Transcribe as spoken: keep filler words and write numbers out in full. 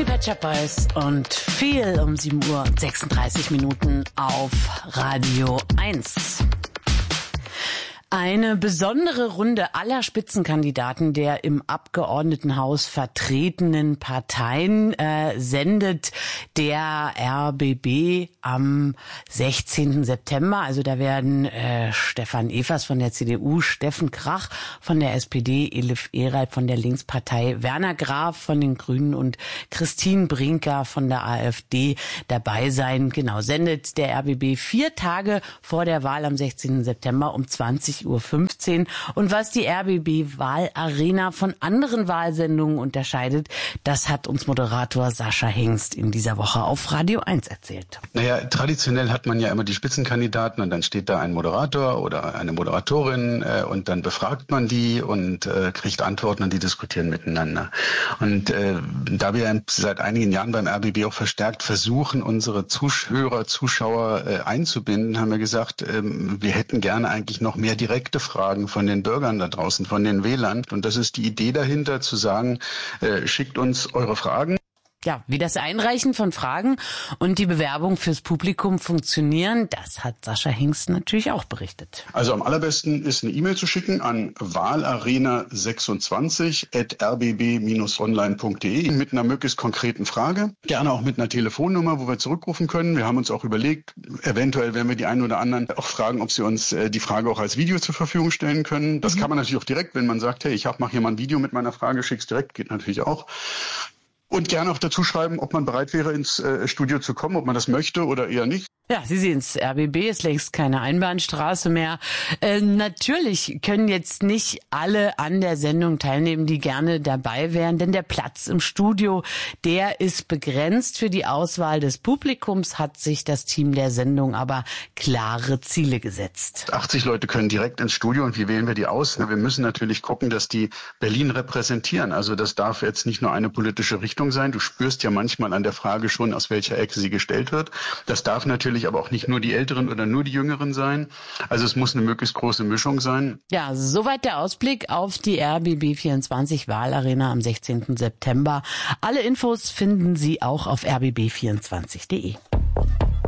Pet Shop Boys und viel um sieben Uhr sechsunddreißig Minuten auf Radio eins. Eine besondere Runde aller Spitzenkandidaten der im Abgeordnetenhaus vertretenen Parteien äh, sendet der R B B am sechzehnten September. Also da werden äh, Stefan Evers von der C D U, Steffen Krach von der S P D, Elif Eralb von der Linkspartei, Werner Graf von den Grünen und Christine Brinker von der AfD dabei sein. Genau, sendet der R B B vier Tage vor der Wahl am sechzehnten September um zwanzig Uhr fünfzehn. Und was die R B B-Wahlarena von anderen Wahlsendungen unterscheidet, das hat uns Moderator Sascha Hengst in dieser Woche auf Radio eins erzählt. Naja, traditionell hat man ja immer die Spitzenkandidaten und dann steht da ein Moderator oder eine Moderatorin äh, und dann befragt man die und äh, kriegt Antworten und die diskutieren miteinander. Und äh, da wir seit einigen Jahren beim R B B auch verstärkt versuchen, unsere Zuhörer, Zuschauer äh, einzubinden, haben wir gesagt, äh, wir hätten gerne eigentlich noch mehr direkte Fragen von den Bürgern da draußen, von den Wählern. Und das ist die Idee dahinter, zu sagen, äh, schickt uns eure Fragen. Ja, wie das Einreichen von Fragen und die Bewerbung fürs Publikum funktionieren, das hat Sascha Hengst natürlich auch berichtet. Also am allerbesten ist eine E-Mail zu schicken an wahlarena sechsundzwanzig at r b b dash online punkt d e mit einer möglichst konkreten Frage. Gerne auch mit einer Telefonnummer, wo wir zurückrufen können. Wir haben uns auch überlegt, eventuell werden wir die einen oder anderen auch fragen, ob sie uns äh, die Frage auch als Video zur Verfügung stellen können. Das mhm. kann man natürlich auch direkt, wenn man sagt, hey, ich mache hier mal ein Video mit meiner Frage, schick's direkt, geht natürlich auch. Und gerne auch dazu schreiben, ob man bereit wäre, ins äh, Studio zu kommen, ob man das möchte oder eher nicht. Ja, Sie sehen es, R B B ist längst keine Einbahnstraße mehr. Äh, natürlich können jetzt nicht alle an der Sendung teilnehmen, die gerne dabei wären, denn der Platz im Studio, der ist begrenzt. Für die Auswahl des Publikums hat sich das Team der Sendung aber klare Ziele gesetzt. achtzig Leute können direkt ins Studio und wie wählen wir die aus? Wir müssen natürlich gucken, dass die Berlin repräsentieren. Also das darf jetzt nicht nur eine politische Richtung sein. Du spürst ja manchmal an der Frage schon, aus welcher Ecke sie gestellt wird. Das darf natürlich aber auch nicht nur die Älteren oder nur die Jüngeren sein. Also es muss eine möglichst große Mischung sein. Ja, soweit der Ausblick auf die R B B vierundzwanzig Wahlarena am sechzehnten September. Alle Infos finden Sie auch auf r b b vierundzwanzig punkt d e.